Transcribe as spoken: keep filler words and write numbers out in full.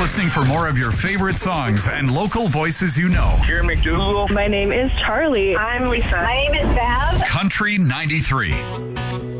listening for more of your favorite songs and local voices you know. Karen McDougal. My name is Charlie. I'm Lisa. My name is Bev. Country ninety-three.